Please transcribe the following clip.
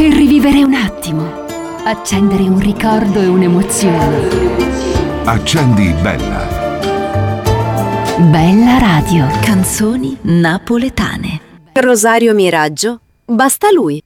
per rivivere un attimo, accendere un ricordo e un'emozione. Accendi Bella. Bella Radio. Canzoni napoletane. Rosario Miraggio, Basta lui.